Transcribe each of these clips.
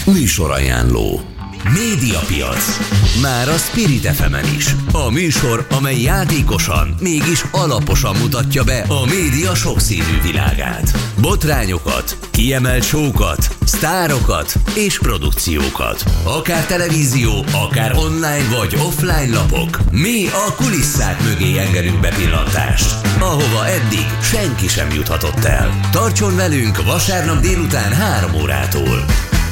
Műsorajánló. Médiapiac. Már a Spirit FM-en is. A műsor, amely játékosan, mégis alaposan mutatja be a média sokszínű világát. Botrányokat, kiemelt show-kat, sztárokat és produkciókat. Akár televízió, akár online vagy offline lapok. Mi a kulisszák mögé engedünk bepillantást, ahova eddig senki sem juthatott el. Tartson velünk vasárnap délután 3 órától.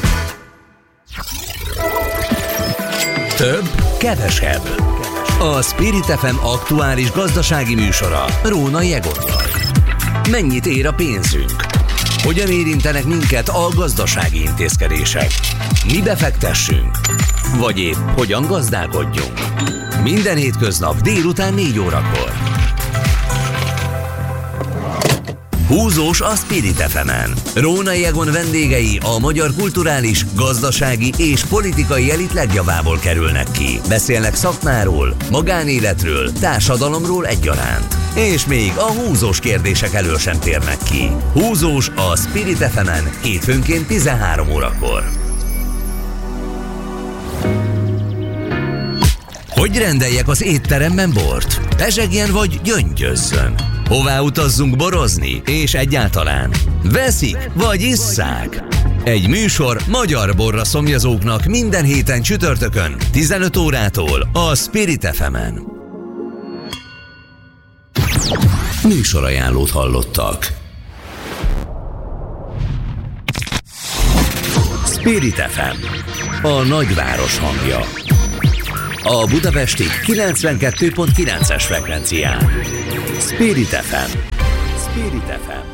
Több, kevesebb. A Spirit FM aktuális gazdasági műsora Rónai Egonnal. Mennyit ér a pénzünk? Hogyan érintenek minket a gazdasági intézkedések? Mi befektessünk? Vagy épp hogyan gazdálkodjunk? Minden hétköznap délután 4 órakor. Húzós a Spirit FM-en. Rónai Egon vendégei a magyar kulturális, gazdasági és politikai elit legjavából kerülnek ki. Beszélnek szakmáról, magánéletről, társadalomról egyaránt. És még a húzós kérdések elől sem térnek ki. Húzós a Spirit FM-en hétfőnként 13 órakor. Hogy rendeljek az étteremben bort? Pezsegjen vagy gyöngyözzön? Hová utazzunk borozni? És egyáltalán veszik vagy isszák? Egy műsor magyar borra szomjazóknak minden héten csütörtökön 15 órától a Spirit FM-en. Műsorajánlót hallottak. Spirit FM, a nagyváros hangja. A budapesti 92.9-es frekvencián. Spirit FM. Spirit FM.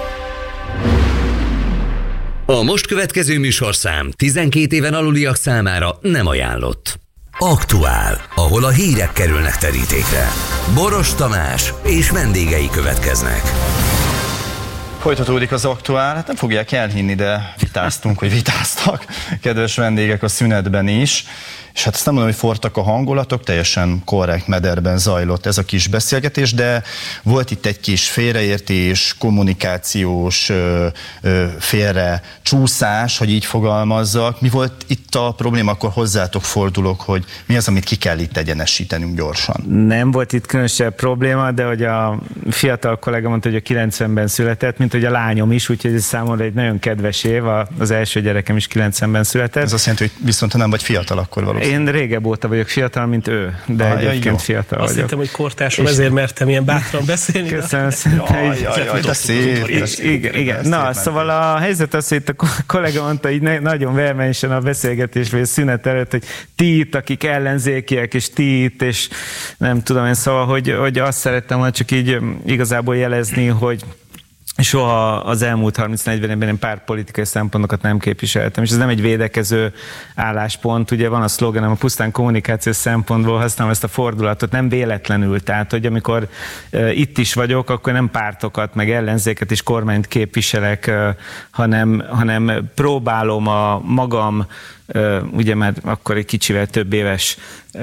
A most következő műsorszám 12 éven aluliak számára nem ajánlott. Aktuál, ahol a hírek kerülnek terítékre. Boros Tamás és vendégei következnek. Folytatódik az aktuál, hát nem fogják elhinni, de vitáztunk, hogy vitáztak kedves vendégek a szünetben is. És hát azt nem mondom, hogy fortak a hangulatok, teljesen korrekt mederben zajlott ez a kis beszélgetés, de volt itt egy kis félreértés, kommunikációs félre csúszás, hogy így fogalmazzak. Mi volt itt a probléma, akkor hozzátok fordulok, hogy mi az, amit ki kell itt egyenesítenünk gyorsan? Nem volt itt különösebb probléma, de hogy a fiatal kollega mondta, hogy a 90-ben született, mint hogy a lányom is, úgyhogy ez számomra egy nagyon kedves év, az első gyerekem is 90-ben született. Ez azt jelenti, hogy viszont nem vagy fiatal akkor valószínűleg. Én régebb óta vagyok fiatal, mint ő, de egyébként fiatal vagyok. Azt hittem, hogy kortársam, ezért mertem ilyen bátran beszélni. Köszönöm szépen. De szép. Igen. Na, szóval a helyzet az, hogy a kollega mondta így nagyon vehemensen a beszélgetésben, a szünet előtt, hogy ti itt, akik ellenzékiek, és ti itt, és nem tudom én, szóval, hogy azt szerettem volna csak így igazából jelezni, hogy soha az elmúlt 30-40 évben én pártpolitikai szempontokat nem képviseltem, és ez nem egy védekező álláspont, ugye van a szlogenem, a pusztán kommunikációs szempontból használom ezt a fordulatot, nem véletlenül, tehát hogy amikor itt is vagyok, akkor nem pártokat, meg ellenzéket és kormányt képviselek, hanem próbálom a magam, ugye már akkor egy kicsivel több éves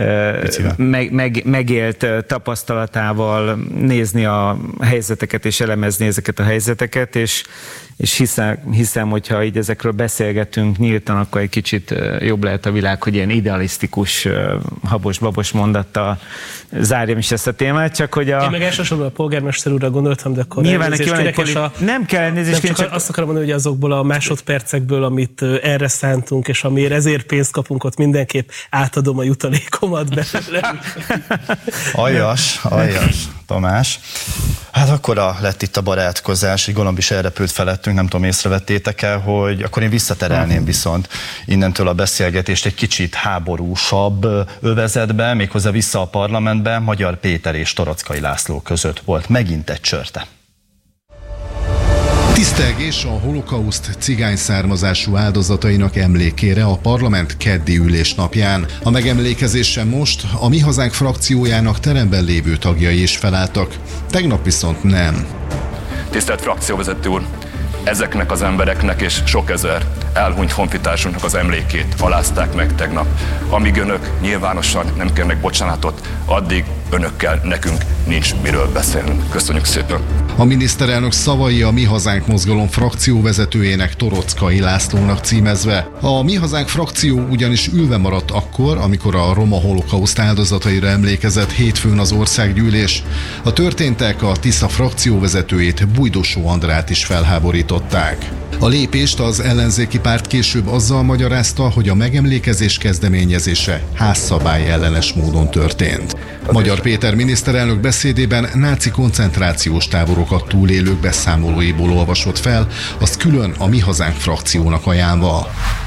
megélt tapasztalatával nézni a helyzeteket és elemezni ezeket a helyzeteket, és hiszem, hogyha így ezekről beszélgetünk nyíltan, akkor egy kicsit jobb lehet a világ, hogy ilyen idealisztikus, habos-babos mondattal zárjam is ezt a témát, csak hogy Én meg elsősorban a polgármester úrra gondoltam, de akkor nyilván nem kell elnézést, csak azt akarom mondani, hogy azokból a másodpercekből, amit erre szántunk, és amiért ezért pénzt kapunk, ott mindenképp átadom a jutalékomat belőle. Aljas, Tamás. Hát akkora lett itt a barátkozás, hogy Golomb is elrepült felettünk, nem tudom, észrevettétek-e, hogy akkor én visszaterelném viszont innentől a beszélgetést egy kicsit háborúsabb övezetbe, méghozzá vissza a parlamentbe. Magyar Péter és Torockai László között volt megint egy csörte. Tisztelgés a holokauszt cigány származású áldozatainak emlékére a parlament keddi ülésnapján. A megemlékezésen most a Mi Hazánk frakciójának teremben lévő tagjai is felálltak. Tegnap viszont nem. Tisztelt frakcióvezető úr! Ezeknek az embereknek és sok ezer elhunyt honfitársunknak az emlékét alázták meg tegnap. Amíg önök nyilvánosan nem kérnek bocsánatot, addig önökkel nekünk nincs miről beszélnünk. Köszönjük szépen! A miniszterelnök szavai a Mi Hazánk mozgalom frakcióvezetőjének, Torockai Lászlónak címezve. A Mi Hazánk frakció ugyanis ülve maradt akkor, amikor a roma holokauszt áldozataira emlékezett hétfőn az országgyűlés. A történtek a Tisza frakcióvezetőjét, Bujdosó Andrát is felháborították. A lépést az ellenzéki párt később azzal magyarázta, hogy a megemlékezés kezdeményezése házszabály ellenes módon történt. Magyar Péter miniszterelnök beszédében náci koncentrációs táborokat túlélők beszámolóiból olvasott fel, azt külön a Mi Hazánk frakciónak ajánlva.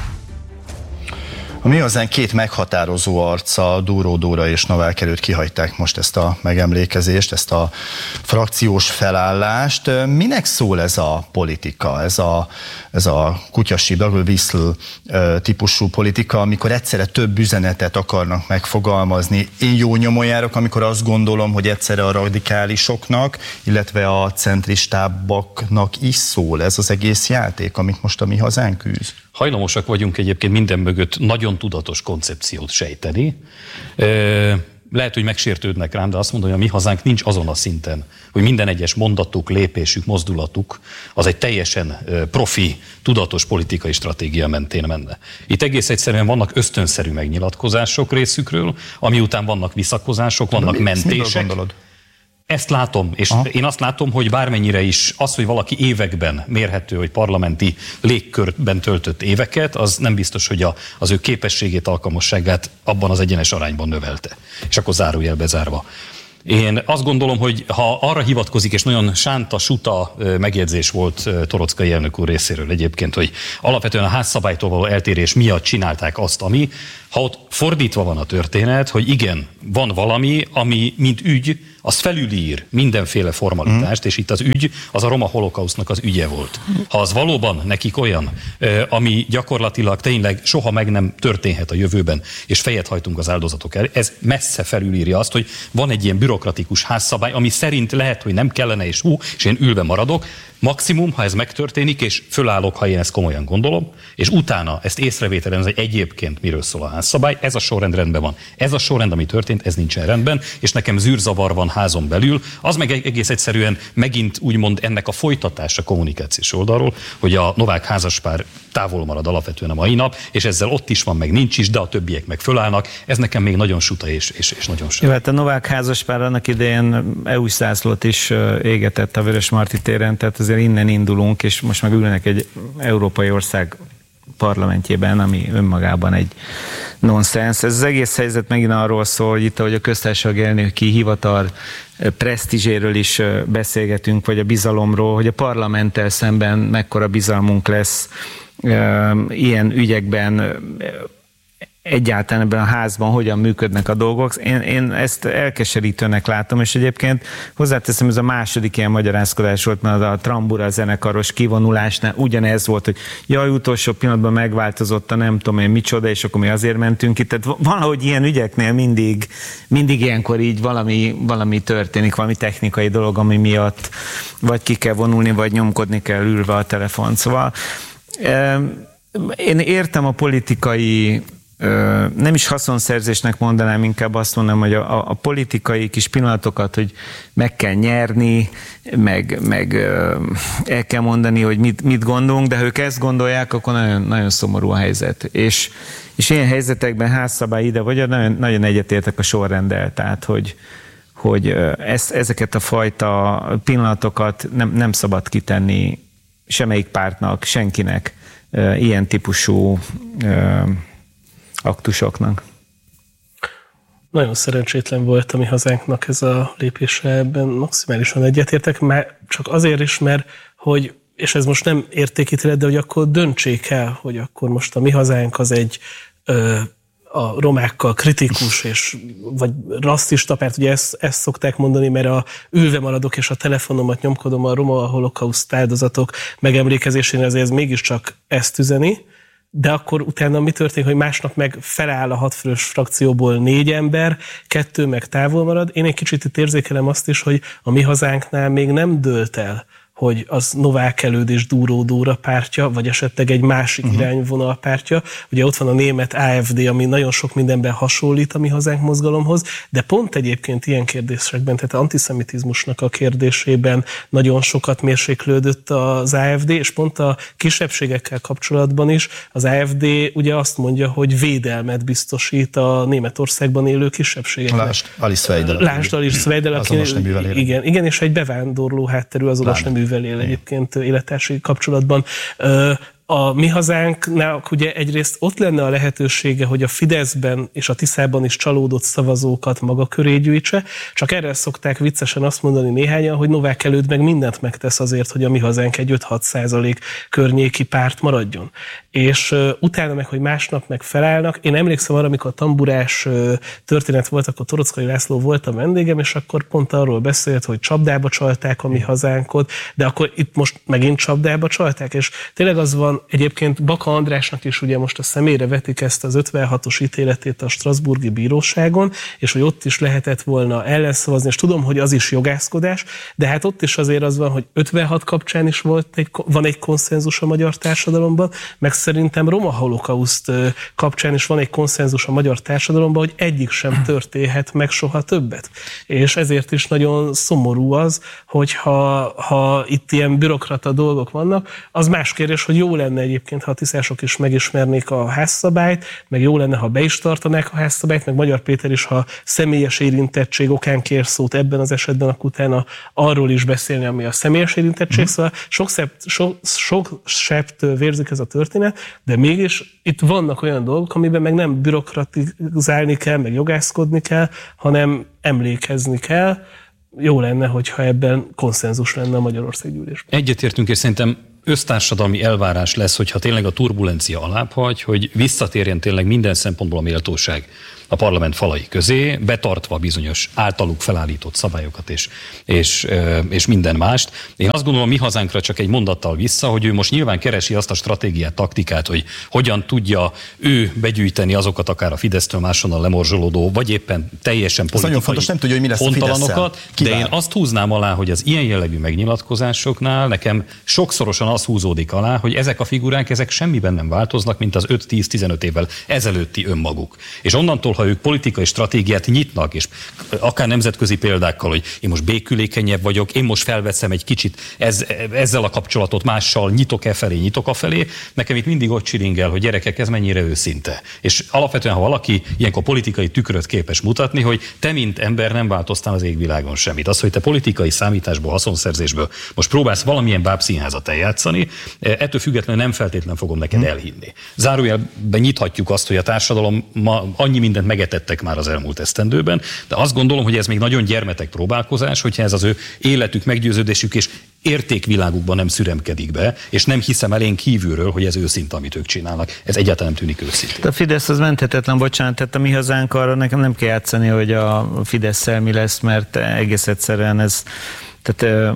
A Mi Hazánk két meghatározó arca, Dúró Dóra és Novák előtt kihagyták most ezt a megemlékezést, ezt a frakciós felállást. Minek szól ez a politika, ez a kutyasíbdagol viszl típusú politika, amikor egyszerre több üzenetet akarnak megfogalmazni? Én jó nyomon járok, amikor azt gondolom, hogy egyszerre a radikálisoknak, illetve a centristábbaknak is szól ez az egész játék, amit most a Mi Hazánk űz. Hajlamosak vagyunk egyébként minden mögött nagyon tudatos koncepciót sejteni. Lehet, hogy megsértődnek rám, de azt mondom, hogy a Mi Hazánk nincs azon a szinten, hogy minden egyes mondatuk, lépésük, mozdulatuk az egy teljesen profi, tudatos politikai stratégia mentén menne. Itt egész egyszerűen vannak ösztönszerű megnyilatkozások részükről, ami után vannak visszakozások, vannak mentések. Ezt látom, és én azt látom, hogy bármennyire is az, hogy valaki években mérhető, hogy parlamenti légkörben töltött éveket, az nem biztos, hogy az ő képességét, alkalmasságát abban az egyenes arányban növelte. És akkor zárójelbe zárva. Én azt gondolom, hogy ha arra hivatkozik, és nagyon sánta-suta megjegyzés volt Torockai elnök úr részéről egyébként, hogy alapvetően a házszabálytól való eltérés miatt csinálták azt, ami, ha ott fordítva van a történet, hogy igen, van valami, ami mint ügy, az felülír mindenféle formalitást, és itt az ügy, az a roma holokausztnak az ügye volt. Ha az valóban nekik olyan, ami gyakorlatilag tényleg soha meg nem történhet a jövőben, és fejet hajtunk az áldozatok el, ez messze felülírja azt, hogy van egy ilyen bürokratikus házszabály, ami szerint lehet, hogy nem kellene, és én ülve maradok. Maximum, ha ez megtörténik, és fölállok, ha én ezt komolyan gondolom, és utána ezt észrevételen, hogy egyébként miről szól a házszabály, ez a sorrend rendben van. Ez a sorrend, ami történt, ez nincsen rendben, és nekem zűrzavar van házon belül, az meg egész egyszerűen megint úgymond ennek a folytatása kommunikációs oldalról, hogy a Novák házaspár távol marad alapvetően a mai nap, és ezzel ott is van, meg nincs is, de a többiek meg fölállnak. Ez nekem még nagyon suta és nagyon sem. Jó, hát a Novák házaspár annak idején EU-s zászlót is égetett a Vörösmarty téren, tehát azért innen indulunk, és most meg ülnek egy európai ország parlamentjében, ami önmagában egy nonsens. Ez az egész helyzet megint arról szól, hogy itt, ahogy a köztársasági elnöki hivatal presztízséről is beszélgetünk, vagy a bizalomról, hogy a parlamenttel szemben mekkora bizalmunk lesz ilyen ügyekben, egyáltalán ebben a házban hogyan működnek a dolgok. Én ezt elkeserítőnek látom, és egyébként hozzáteszem, ez a második ilyen magyarázkodás volt, mert a Trambura zenekaros kivonulásnál ugyanez volt, hogy jaj, utolsó pillanatban megváltozott a nem tudom én micsoda, és akkor mi azért mentünk itt. Tehát valahogy ilyen ügyeknél mindig ilyenkor így valami történik, valami technikai dolog, ami miatt vagy ki kell vonulni, vagy nyomkodni kell ülve a telefon. Szóval én értem a politikai, nem is haszonszerzésnek mondanám, inkább azt mondom, hogy a politikai kis pillanatokat, hogy meg kell nyerni, meg el kell mondani, hogy mit gondolunk, de ha ők ezt gondolják, akkor nagyon, nagyon szomorú a helyzet. És ilyen helyzetekben házszabály ide vagy, nagyon egyetértek a sorrenddel, tehát hogy ezeket a fajta pillanatokat nem szabad kitenni semmelyik pártnak, senkinek ilyen típusú aktusoknak. Nagyon szerencsétlen volt a Mi Hazánknak ez a lépése, ebben maximálisan egyetértek, már csak azért is, mert hogy, és ez most nem értékítélet, de hogy akkor döntsék el, hogy akkor most a Mi Hazánk az egy a romákkal kritikus, vagy rasszista párt, ugye ezt szokták mondani, mert ülve maradok és a telefonomat nyomkodom a roma holokauszt áldozatok megemlékezésén, azért ez mégiscsak ezt üzeni, de akkor utána mi történik, hogy másnap meg feláll a 6 fős frakcióból 4 ember, 2 meg távol marad. Én egy kicsit itt érzékelem azt is, hogy a Mi Hazánknál még nem dőlt el, hogy az Novák Előd és Dúró Dóra pártja, vagy esetleg egy másik irányvonal pártja. Ugye ott van a német AfD, ami nagyon sok mindenben hasonlít a Mi Hazánk mozgalomhoz, de pont egyébként ilyen kérdésekben, tehát antiszemitizmusnak a kérdésében nagyon sokat mérséklődött az AfD, és pont a kisebbségekkel kapcsolatban is az AfD ugye azt mondja, hogy védelmet biztosít a Németországban élő kisebbségeknek. Lásd Alice Weidel. Lásd Alice Weidel, aki igen, és egy bevándorló hátterű azonos neművel él egyébként élettársi kapcsolatban. A Mi Hazánknak ugye egyrészt ott lenne a lehetősége, hogy a Fideszben és a Tiszában is csalódott szavazókat maga köré gyűjtse, csak erre szokták viccesen azt mondani néhányan, hogy Novák Előd meg mindent megtesz azért, hogy a Mi Hazánk egy 5-6% környéki párt maradjon. És utána meg, hogy másnap meg felállnak. Én emlékszem arra, amikor a tamburás történet volt, akkor Toroczkai László volt a vendégem, és akkor pont arról beszélt, hogy csapdába csalták a Mi Hazánkot, de akkor itt most megint csapdába csalták, és tényleg az van, egyébként Baka Andrásnak is ugye most a szemére vetik ezt az 56-os ítéletét a strasbourgi bíróságon, és hogy ott is lehetett volna ellenszavazni, és tudom, hogy az is jogászkodás, de hát ott is azért az van, hogy 56 kapcsán is van egy konszenzus a magyar társadalomban, meg szerintem roma holokauszt kapcsán is van egy konszenzus a magyar társadalomban, hogy egyik sem történhet meg soha többet. És ezért is nagyon szomorú az, hogyha itt ilyen bürokrata dolgok vannak, az más kérdés, hogy jó lenne egyébként, ha a tiszások is megismernék a házszabályt, meg jó lenne, ha be is tartanák a házszabályt, meg Magyar Péter is, ha személyes érintettség okán kér szót ebben az esetben, akkor utána arról is beszélni, ami a személyes érintettség. Szóval sok sebtől vérzik ez a történet, de mégis itt vannak olyan dolgok, amiben meg nem bürokratizálni kell, meg jogászkodni kell, hanem emlékezni kell. Jó lenne, hogyha ebben konszenzus lenne a Magyarországgyűlésben. Egyetértünk, és szerintem össztársadalmi elvárás lesz, hogyha tényleg a turbulencia alább hagy, hogy visszatérjen tényleg minden szempontból a méltóság a parlament falai közé, betartva bizonyos általuk felállított szabályokat és minden mást. Én azt gondolom, Mi Hazánkra csak egy mondattal vissza, hogy ő most nyilván keresi azt a stratégiát, taktikát, hogy hogyan tudja ő begyűjteni azokat akár a Fidesztől máshonnan lemorzsolódó, vagy éppen teljesen politikai fontos, nem tudja, hogy mi lesz pontalanokat, de én azt húznám alá, hogy az ilyen jellegű megnyilatkozásoknál nekem sokszorosan az húzódik alá, hogy ezek a figurák, ezek semmiben nem változnak, mint az 5-10-15 évvel ezelőtti önmaguk. És onnantól, ha ők politikai stratégiát nyitnak, és akár nemzetközi példákkal, hogy én most békülékenyebb vagyok, én most felveszem egy kicsit ezzel a kapcsolatot mással, nyitok afelé, nekem itt mindig ott csiringel, hogy gyerekek, ez mennyire őszinte. És alapvetően, ha valaki ilyenkor politikai tükröt képes mutatni, hogy te, mint ember nem változtál az égvilágon semmit. Az, hogy te politikai számításból, haszonszerzésből most próbálsz valamilyen bábszínházat eljátszani, ettől függetlenül nem feltétlenül fogom neked elhinni. Zárójelben nyithatjuk azt, hogy a társadalom ma annyi mindent megetettek már az elmúlt esztendőben, de azt gondolom, hogy ez még nagyon gyermetek próbálkozás, hogyha ez az ő életük, meggyőződésük és értékvilágukban nem szüremkedik be, és nem hiszem elénk kívülről, hogy ez őszinte, amit ők csinálnak. Ez egyáltalán nem tűnik őszintén. A Fidesz az menthetetlen, bocsánat, tehát a Mi Hazánk arra nekem nem kell játszani, hogy a Fidesszel mi lesz, mert egész egyszerűen ez tehát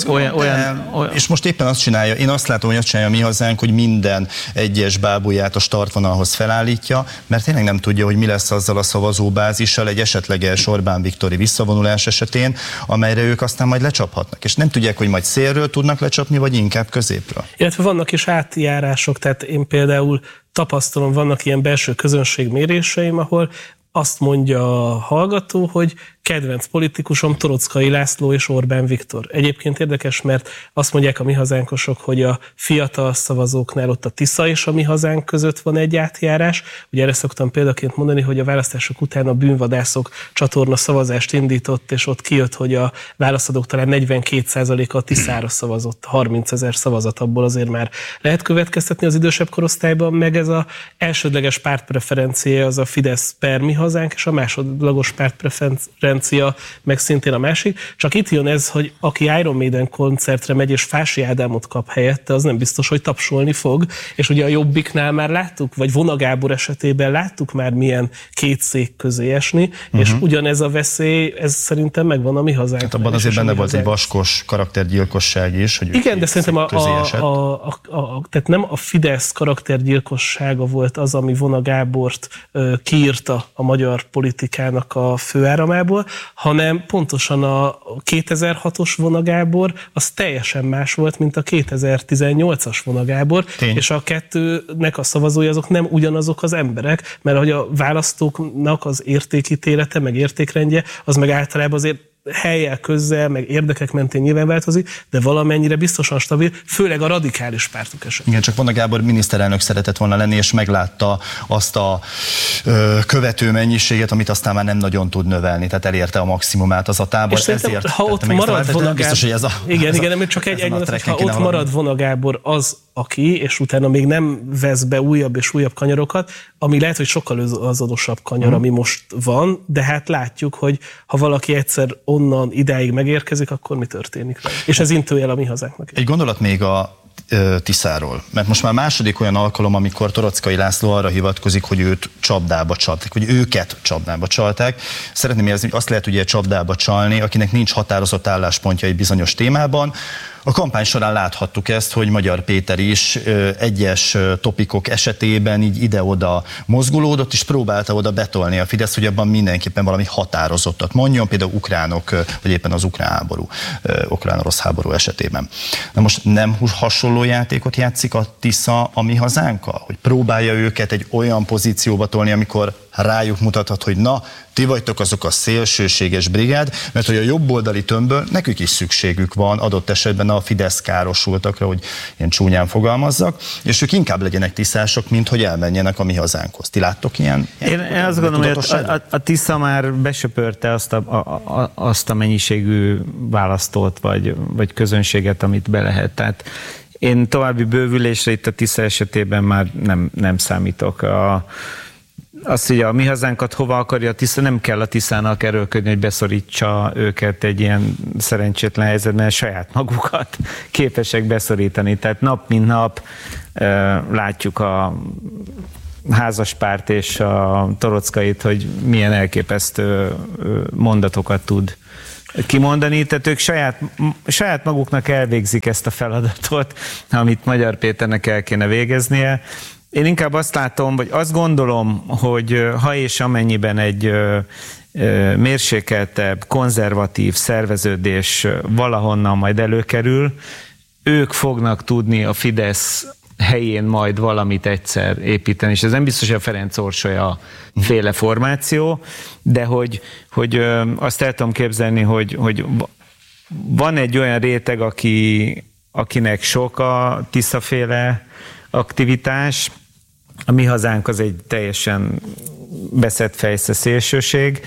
olyan. És most éppen azt csinálja, én azt látom, hogy azt csinálja a Mi Hazánk, hogy minden egyes bábujját a startvonalhoz felállítja, mert tényleg nem tudja, hogy mi lesz azzal a szavazóbázissal egy esetleges Orbán Viktori visszavonulás esetén, amelyre ők aztán majd lecsaphatnak. És nem tudják, hogy majd szélről tudnak lecsapni, vagy inkább középről. Illetve vannak is átjárások, tehát én például tapasztalom, vannak ilyen belső közönségméréseim, ahol azt mondja a hallgató, hogy kedvenc politikusom Toroczkai László és Orbán Viktor. Egyébként érdekes, mert azt mondják a Mi Hazánkosok, hogy a fiatal szavazóknál ott a Tisza és a Mi Hazánk között van egy átjárás. Ugye erre szoktam példaként mondani, hogy a választások után a Bűnvadászok csatorna szavazást indított, és ott kijött, hogy a válaszadók talán 42%-a a Tiszára szavazott, 30 000 szavazat, abból azért már lehet következtetni az idősebb korosztályban, meg ez az elsődleges pártpreferencia az a Fidesz per Mi Hazánk, és a másodlagos pártpreferencia meg szintén a másik. Csak itt jön ez, hogy aki Iron Maiden koncertre megy, és Fási Ádámot kap helyette, az nem biztos, hogy tapsolni fog. És ugye a Jobbiknál már láttuk, vagy Vona Gábor esetében láttuk már milyen két szék közé esni, és ugyanez a veszély, ez szerintem megvan a Mi Hazánk. Hát abban azért benne volt egy vaskos karaktergyilkosság is, hogy igen, de szerintem tehát nem a Fidesz karaktergyilkossága volt az, ami Vona Gábort kiírta a magyar politikának a főáramából, Gábor, hanem pontosan a 2006-os Vona Gábor az teljesen más volt, mint a 2018-as Vona Gábor, és a kettőnek a szavazói azok nem ugyanazok az emberek, mert hogy a választóknak az értékítélete, meg értékrendje, az meg általában azért hellyel, közzel, meg érdekek mentén nyilván változik, de valamennyire biztosan stabil, főleg a radikális pártok esetében. Igen, csak Vona Gábor miniszterelnök szeretett volna lenni, és meglátta azt a követő mennyiséget, amit aztán már nem nagyon tud növelni, tehát elérte a maximumát az a tábor. És ezért, ha ott marad Vona Gábor, igen, csak egy mondat, ha ott marad Vona Gábor az, aki, és utána még nem vesz be újabb és újabb kanyarokat, ami lehet, hogy sokkal az adosabb kanyar, ami most van, de hát látjuk, hogy ha valaki egyszer onnan idáig megérkezik, akkor mi történik vele. És ez intőjel a Mi Hazánknak. Egy gondolat még a Tiszáról, mert most már második olyan alkalom, amikor Toroczkai László arra hivatkozik, hogy őt csapdába csalták, hogy őket csapdába csalták. Szeretném érezni, hogy azt lehet ugye csapdába csalni, akinek nincs határozott álláspontja egy bizonyos témában. A kampány során láthattuk ezt, hogy Magyar Péter is egyes topikok esetében így ide-oda mozgulódott, és próbálta oda betolni a Fidesz, hogy abban mindenképpen valami határozottat mondjon, például ukránok, vagy éppen az ukrán-orosz háború esetében. Na most nem hasonló játékot játszik a Tisza a Mi Hazánkkal? Hogy próbálja őket egy olyan pozícióba tolni, amikor rájuk mutathat, hogy na, ti vagytok azok a szélsőséges brigád, mert hogy a jobboldali tömbből nekük is szükségük van adott esetben a Fidesz károsultakra, hogy ilyen csúnyán fogalmazzak, és ők inkább legyenek tisztások, mint hogy elmenjenek a Mi Hazánkhoz. Ti láttok ilyen? Én azt gondolom, hogy a Tisza már besöpörte azt a mennyiségű választót, vagy közönséget, amit be lehet. Tehát én további bővülésre itt a Tisza esetében már nem számítok. Azt, hogy a Mi Hazánkat hova akarja a Tisza, nem kell a Tiszának erőlködni, hogy beszorítsa őket egy ilyen szerencsétlen helyzetben, mert saját magukat képesek beszorítani. Tehát nap mint nap látjuk a házaspárt és a Toroczkait, hogy milyen elképesztő mondatokat tud kimondani, tehát ők saját maguknak elvégzik ezt a feladatot, amit Magyar Péternek el kéne végeznie. Én inkább azt látom, vagy azt gondolom, hogy ha és amennyiben egy mérsékeltebb, konzervatív szerveződés valahonnan majd előkerül, ők fognak tudni a Fidesz helyén majd valamit egyszer építeni, és ez nem biztos, hogy a Ferenc Orsolya féle formáció, de hogy azt el tudom képzelni, hogy van egy olyan réteg, akinek sok a Tisza-féle aktivitás. A Mi Hazánk az egy teljesen beszett fejsze szélsőség,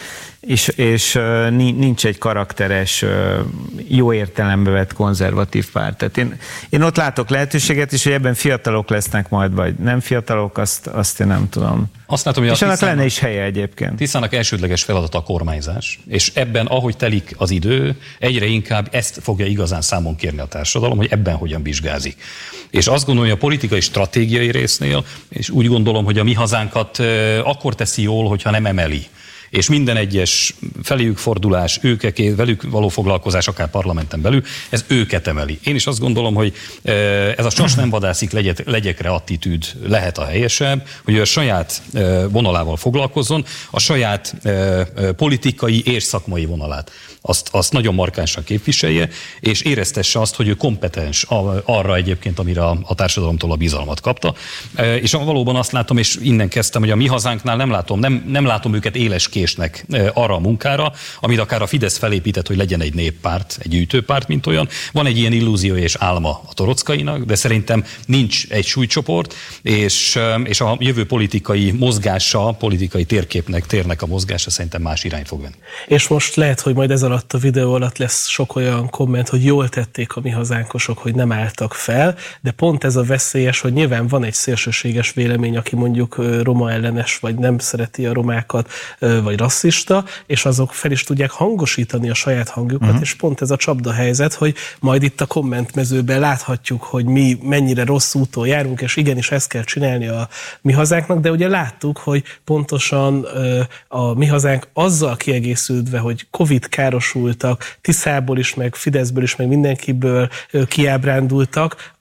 és nincs egy karakteres, jó értelembe vett konzervatív párt. Tehát én ott látok lehetőséget is, hogy ebben fiatalok lesznek majd, vagy nem fiatalok, azt én nem tudom. Azt látom, hogy és annak lenne is helye egyébként. Tiszának elsődleges feladata a kormányzás, és ebben, ahogy telik az idő, egyre inkább ezt fogja igazán számon kérni a társadalom, hogy ebben hogyan vizsgázik. És azt gondolom, hogy a politikai stratégiai résznél, és úgy gondolom, hogy a Mi Hazánkat akkor teszi jól, hogyha nem emeli. És minden egyes feléjük fordulás, velük való foglalkozás, akár parlamenten belül, ez őket emeli. Én is azt gondolom, hogy ez a sas nem vadászik legyekre attitűd lehet a helyesebb, hogy ő a saját vonalával foglalkozzon, a saját politikai és szakmai vonalát. Azt nagyon markánsan képviselje, és éreztesse azt, hogy ő kompetens arra egyébként, amire a társadalomtól a bizalmat kapta. És valóban azt látom, és innen kezdtem, hogy a Mi Hazánknál nem látom őket éles késnek arra a munkára, amit akár a Fidesz felépített, hogy legyen egy néppárt, egy gyűjtőpárt, mint olyan. Van egy ilyen illúzió és álma a Toroczkainak, de szerintem nincs egy súlycsoport, és a jövő politikai mozgása, politikai térnek a mozgása szerintem más irányt fog venni. És most lehet, hogy majd ez alatt a videó alatt lesz sok olyan komment, hogy jól tették a Mi Hazánkosok, hogy nem álltak fel, de pont ez a veszélyes, hogy nyilván van egy szélsőséges vélemény, aki mondjuk roma ellenes, vagy nem szereti a romákat, vagy rasszista, és azok fel is tudják hangosítani a saját hangjukat, és pont ez a csapda helyzet, hogy majd itt a kommentmezőben láthatjuk, hogy mi mennyire rossz úton járunk, és igenis ezt kell csinálni a Mi Hazánknak, de ugye láttuk, hogy pontosan a Mi Hazánk azzal kiegészülve, hogy Covid károsultak, Tiszából is, meg Fideszből is, meg mindenkiből kiábrándultak,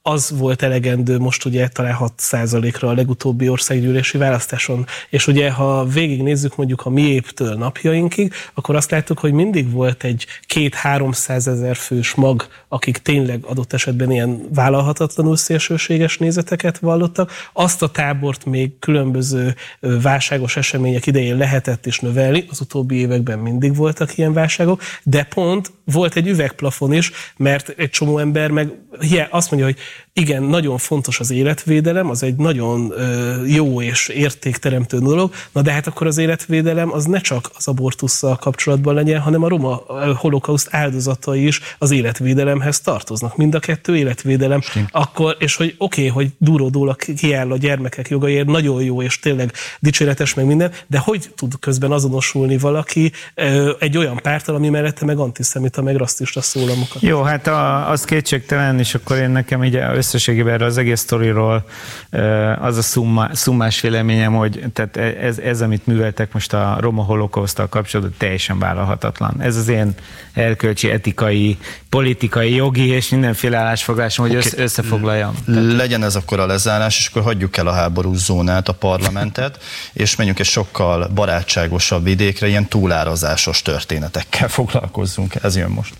az volt elegendő most ugye talán 6%-ra a legutóbbi országgyűlési választáson. És ugye, ha végignézzük mondjuk a miéptől napjainkig, akkor azt láttuk, hogy mindig volt egy 200-300 ezer fős mag, akik tényleg adott esetben ilyen vállalhatatlanul szélsőséges nézeteket vallottak. Azt a tábort még különböző válságos események idején lehetett is növelni, az utóbbi években mindig voltak ilyen válságok, de pont volt egy üvegplafon is, mert egy csomó ember meg azt mondja, hogy igen, nagyon fontos az életvédelem, az egy nagyon jó és értékteremtő dolog, na de hát akkor az életvédelem az ne csak az abortusszal kapcsolatban legyen, hanem a roma holokauszt áldozatai is az életvédelemhez tartoznak. Mind a kettő életvédelem. Akkor, és hogy oké, hogy Duró kiáll a gyermekek jogaiért, nagyon jó és tényleg dicséretes meg minden, de hogy tud közben azonosulni valaki egy olyan párttal, ami mellette meg antiszemita, meg rasszista szólamokat? Jó, hát az kétségtelen, és akkor én nekem így összességében erről az egész sztoriról az a szummás véleményem, hogy tehát ez, amit műveltek most a roma holokauszttal kapcsolatban, teljesen vállalhatatlan. Ez az én erkölcsi, etikai, politikai, jogi és mindenféle állásfoglalásom, hogy összefoglaljam. Legyen ez akkor a lezárás, és akkor hagyjuk el a háborús zónát, a parlamentet, és menjünk egy sokkal barátságosabb vidékre, ilyen túlárazásos történetekkel foglalkozzunk. Ez jön most.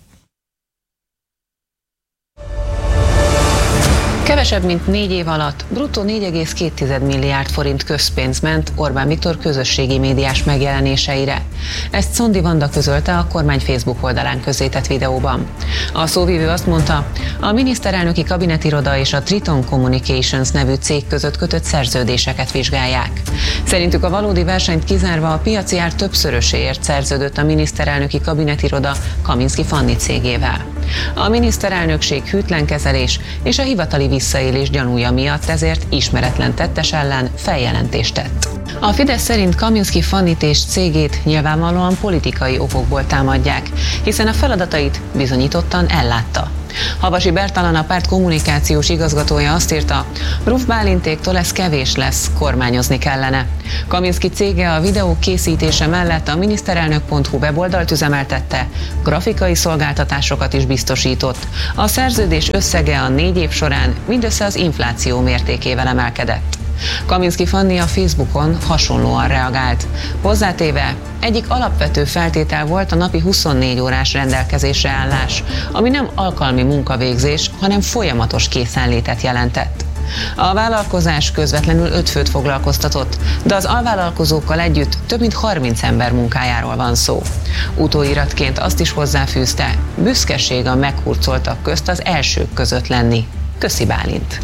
Kevesebb mint 4 év alatt bruttó 4,2 milliárd forint közpénz ment Orbán Viktor közösségi médiás megjelenéseire. Ezt Szondi Vanda közölte a kormány Facebook oldalán közzétett videóban. A szóvivő azt mondta, a miniszterelnöki kabinetiroda és a Triton Communications nevű cég között kötött szerződéseket vizsgálják. Szerintük a valódi versenyt kizárva a piaci ár többszöröséért szerződött a miniszterelnöki kabinetiroda Kaminski Fanni cégével. A miniszterelnökség hűtlenkezelés és a hivatali visszaélés gyanúja miatt ezért ismeretlen tettes ellen feljelentést tett. A Fidesz szerint Kaminski Fannit és cégét nyilvánvalóan politikai okokból támadják, hiszen a feladatait bizonyítottan ellátta. Havasi Bertalan, a párt kommunikációs igazgatója azt írta, Ruf Bálintéktól ez kevés lesz, kormányozni kellene. Kaminski cége a videó készítése mellett a miniszterelnök.hu weboldalt üzemeltette, grafikai szolgáltatásokat is biztosított. A szerződés összege a 4 év során mindössze az infláció mértékével emelkedett. Kaminski Fanni a Facebookon hasonlóan reagált. Hozzátéve, egyik alapvető feltétel volt a napi 24 órás rendelkezésre állás, ami nem alkalmi munkavégzés, hanem folyamatos készenlétet jelentett. A vállalkozás közvetlenül 5 főt foglalkoztatott, de az alvállalkozókkal együtt több mint 30 ember munkájáról van szó. Utóiratként azt is hozzáfűzte, büszkeség a meghurcoltak közt az elsők között lenni. Köszi Bálint!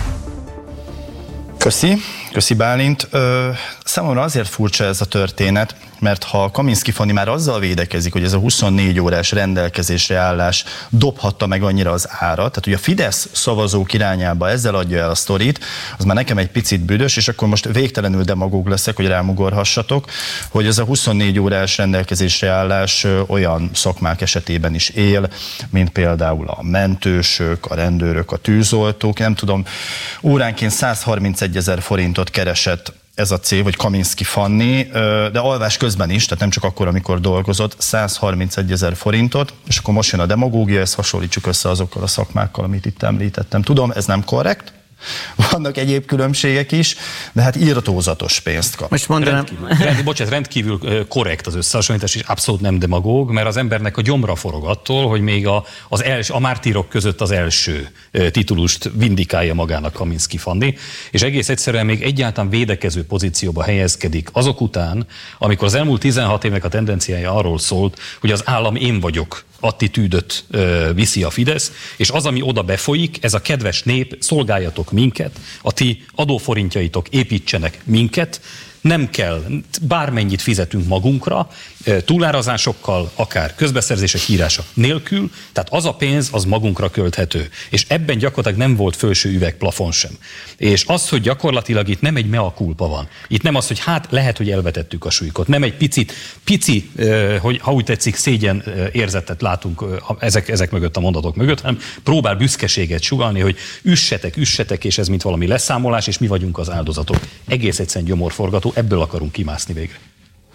Köszi Bálint. Számomra azért furcsa ez a történet, mert ha Kaminski Fanni már azzal védekezik, hogy ez a 24 órás rendelkezésre állás dobhatta meg annyira az árat, tehát hogy a Fidesz szavazók irányába ezzel adja el a sztorit, az már nekem egy picit büdös, és akkor most végtelenül demagóg leszek, hogy rámugorhassatok, hogy ez a 24 órás rendelkezésre állás olyan szakmák esetében is él, mint például a mentősök, a rendőrök, a tűzoltók, nem tudom, óránként 131 000 forintot keresett ez a cég, vagy Kaminski Fanni, de alvás közben is, tehát nem csak akkor, amikor dolgozott, 131 000 forintot, és akkor most jön a demagógia, ezt hasonlítsuk össze azokkal a szakmákkal, amit itt említettem. Tudom, ez nem korrekt, vannak egyéb különbségek is, de hát irtózatos pénzt kap. Most mondanám. Rendkívül korrekt az összehasonlítás, és abszolút nem demagóg, mert az embernek a gyomra forog attól, hogy még a mártírok között az első titulust vindikálja magának Kaminski Fanni, és egész egyszerűen még egyáltalán védekező pozícióba helyezkedik azok után, amikor az elmúlt 16 évnek a tendenciája arról szólt, hogy az állam én vagyok attitűdöt viszi a Fidesz, és az, ami oda befolyik, ez a kedves nép, szolgáljatok minket, a ti adóforintjaitok építsenek minket, nem kell, bármennyit fizetünk magunkra, túlárazásokkal, akár közbeszerzések írása nélkül, tehát az a pénz, az magunkra költhető. És ebben gyakorlatilag nem volt felső üvegplafon sem. És az, hogy gyakorlatilag itt nem egy mea culpa van. Itt nem az, hogy hát lehet, hogy elvetettük a súlykot. Nem egy pici, hogy ha úgy tetszik, szégyen érzetet látunk ezek mögött, a mondatok mögött, hanem próbál büszkeséget sugallni, hogy üssetek, és ez mint valami leszámolás, és mi vagyunk az áldozatok. Egész egyszerűen gyomorforgató, ebből akarunk kimászni végre.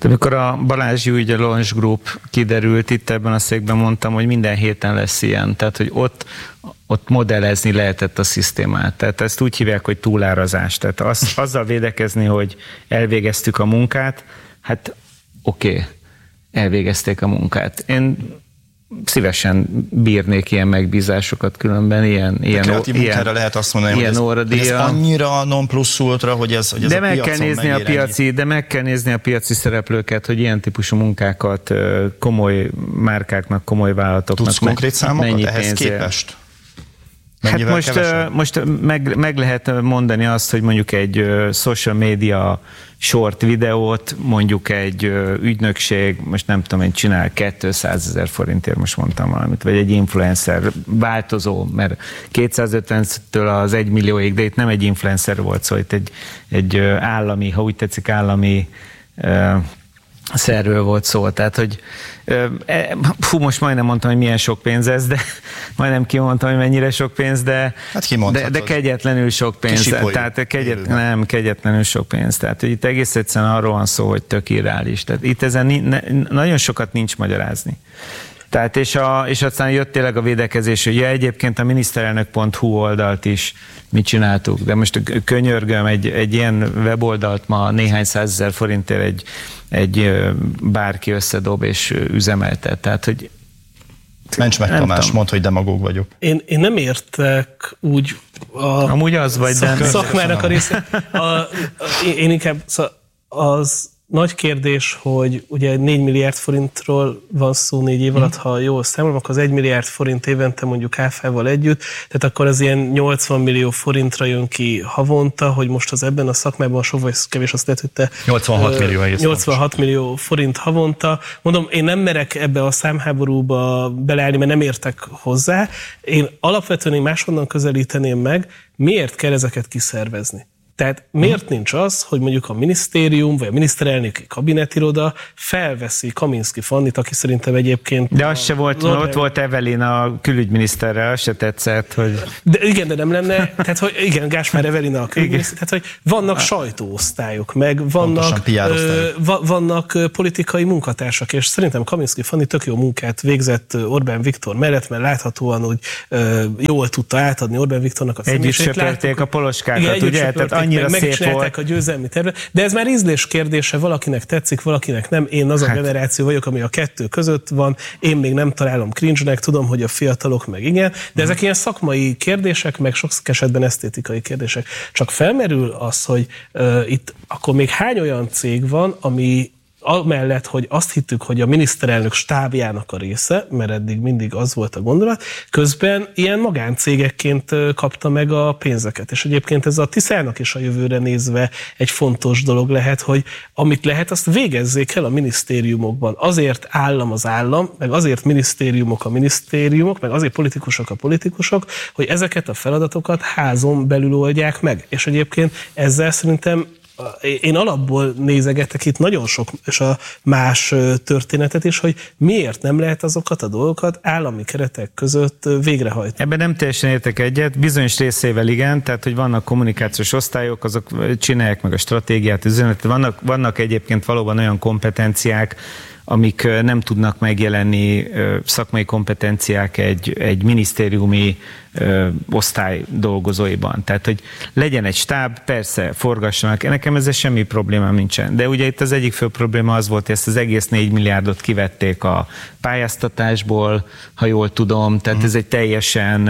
Amikor a Balázs Új, a Launch Group kiderült, itt ebben a székben mondtam, hogy minden héten lesz ilyen, tehát hogy ott modellezni lehetett a szisztémát. Tehát ezt úgy hívják, hogy túlárazás. Tehát azzal védekezni, hogy elvégeztük a munkát, hát oké, elvégezték a munkát. Én szívesen bírnék ilyen megbízásokat, különben ilyen munkára lehet azt mondani, hogy ez annyira non plus ultra, hogy ez de meg kell nézni a piaci szereplőket, hogy ilyen típusú munkákat komoly márkáknak, komoly vállalatoknak. Tudsz konkrét számokat ehhez képest? Hát most meg lehet mondani azt, hogy mondjuk egy social media short videót, mondjuk egy ügynökség, most nem tudom, én csinál 200 000 forintért, most mondtam valamit, vagy egy influencer, változó, mert 250-től az 1 millióig, de itt nem egy influencer volt szó, itt egy állami, ha úgy tetszik, állami szerről volt szó, tehát, hogy most majdnem mondtam, hogy milyen sok pénz ez, de majdnem kimondtam, hogy mennyire sok pénz, de kegyetlenül sok pénz. Tehát kegyetlenül sok pénz. Tehát, hogy itt egész egyszerűen arról van szó, hogy tök irreális. Tehát itt ezen nagyon sokat nincs magyarázni. Tehát, és aztán jött tényleg a védekezés, hogy egyébként a miniszterelnök.hu oldalt is mit csináltuk, de most könyörgöm, egy ilyen weboldalt ma néhány 100 000 forintért egy bárki összedob és üzemeltet. Tehát, hogy mencs meg, Tamás, mondd, hogy demagóg vagyok. Én nem értek úgy amúgy az vagy, de szakmának a része. Én inkább az nagy kérdés, hogy ugye 4 milliárd forintról van szó 4 év alatt, ha jól számolom, akkor az 1 milliárd forint évente mondjuk áfával együtt, tehát akkor az ilyen 80 millió forintra jön ki havonta, hogy most az ebben a szakmában sok vagy kevés, azt lehet, hogy te 86 millió forint havonta. Mondom, én nem merek ebbe a számháborúba beleállni, mert nem értek hozzá. Én alapvetően máshonnan közelíteném meg, miért kell ezeket kiszervezni. Tehát miért nincs az, hogy mondjuk a minisztérium vagy a miniszterelnöki kabinetiroda felveszi Kaminski Fannit, aki szerintem egyébként... De az se volt, ott volt Evelyn a külügyminiszterrel, az se tetszett, hogy... De igen, de nem lenne, tehát hogy igen, Gáspár Evelyn a külügyminiszter, tehát hogy vannak sajtóosztályok, meg vannak politikai munkatársak, és szerintem Kaminski Fanni tök jó munkát végzett Orbán Viktor mellett, mert láthatóan, hogy jól tudta átadni Orbán Viktornak a személyisét. Együtt söpörték a poloskákat, ugye? Megcsinálták a győzelmi tervet, de ez már ízlés kérdése, valakinek tetszik, valakinek nem. Én az a generáció vagyok, ami a kettő között van, én még nem találom cringe-nek, tudom, hogy a fiatalok meg igen, de ezek ilyen szakmai kérdések, meg sok esetben esztétikai kérdések. Csak felmerül az, hogy itt akkor még hány olyan cég van, ami amellett, hogy azt hittük, hogy a miniszterelnök stábjának a része, mert eddig mindig az volt a gondolat, közben ilyen magáncégekként kapta meg a pénzeket. És egyébként ez a Tiszának is a jövőre nézve egy fontos dolog lehet, hogy amit lehet, azt végezzék el a minisztériumokban. Azért állam az állam, meg azért minisztériumok a minisztériumok, meg azért politikusok a politikusok, hogy ezeket a feladatokat házon belül oldják meg. És egyébként ezzel szerintem én alapból nézegetek itt nagyon sok, és a más történetet is, hogy miért nem lehet azokat a dolgokat állami keretek között végrehajtani. Ebben nem teljesen értek egyet, bizonyos részével igen, tehát hogy vannak kommunikációs osztályok, azok csinálják meg a stratégiát, üzenetet, vannak egyébként valóban olyan kompetenciák, amik nem tudnak megjelenni, szakmai kompetenciák egy minisztériumi osztály dolgozóiban. Tehát, hogy legyen egy stáb, persze, forgassanak, nekem ezzel semmi problémám nincsen. De ugye itt az egyik fő probléma az volt, hogy ezt az egész 4 milliárdot kivették a pályáztatásból, ha jól tudom, tehát ez egy teljesen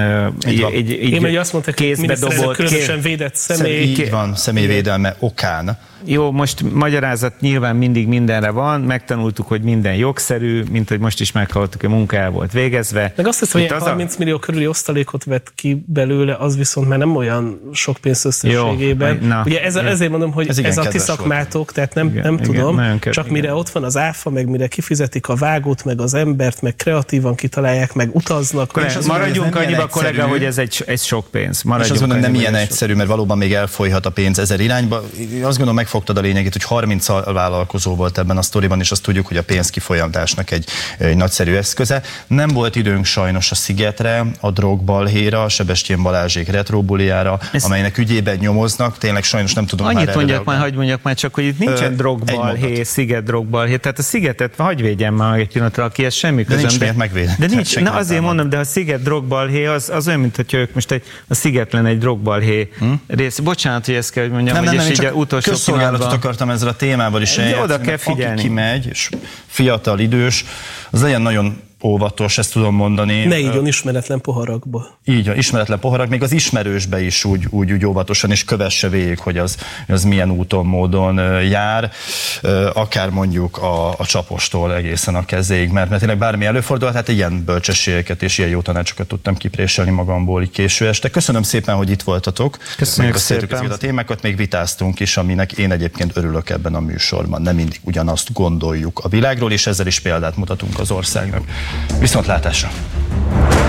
én meg azt mondták, hogy miniszterelnök különösen védett személy. Így van, személyvédelme okán. Jó, most magyarázat nyilván mindig mindenre van, megtanultuk, hogy minden jogszerű, mint hogy most is meghallottuk, hogy munka el volt végezve. Meg azt hiszem, hogy 30 millió körüli osztalékot vett ki belőle, az viszont már nem olyan sok pénz összességében. Ugye ezért mondom, hogy ez a ti szakmátok, tehát nem tudom, csak mire ott van az áfa, meg mire kifizetik a vágót, meg az embert, meg kreatívan kitalálják, meg utaznak. Maradjunk annyiba, kollega, hogy ez sok pénz. És azt gondolom, nem ilyen egyszerű, mert valóban még elfolyhat a pénz ezer irányba. Azt gondolom, meg megfogtad a lényegét, hogy 30 vállalkozó volt ebben a sztoriban, és azt tudjuk, hogy a pénzkifolyamtásnak egy nagyszerű eszköze. Nem volt időnk sajnos a Szigetre, a drogbalhéra, a Sebestyén Balázsék retrobuliára, amelynek ügyében nyomoznak. Tényleg sajnos nem tudom már hadd mondjak már csak, hogy itt nincsen drogbalhé, Sziget drogbalhé. Tehát a Szigetet hagyj védjem már egy pillanatra, aki ez semmi közöm. De nincs miért megvédeni. De nincs, na azért mondom, de a Sziget drogbalhé az olyan, mint hogyha ők most a Sziget lenne egy drogbalhé rész. Bocsánat, hogy ezt kell, hogy mondjam, nem, hogy csak utolsó közszolgálatot akartam ezzel a témával is eljátszani. Oda kell figyelni. Aki kimegy, és fiatal, idős, az legyen nagyon óvatos, ezt tudom mondani. Ne igyon ismeretlen poharakba. Így van, ismeretlen poharak, még az ismerősbe is úgy óvatosan, és kövesse végig, hogy az milyen úton, módon jár, akár mondjuk a csapostól egészen a kezéig, mert tényleg bármi előfordul, hát ilyen bölcsességeket és ilyen jó tanácsokat tudtam kipréselni magamból így késő este. Köszönöm szépen, hogy itt voltatok. Köszönjük szépen. A témákat még vitáztunk is, aminek én egyébként örülök ebben a műsorban. Nem mindig ugyanazt gondoljuk a világról, és ezzel is példát mutatunk az országnak. Viszontlátásra!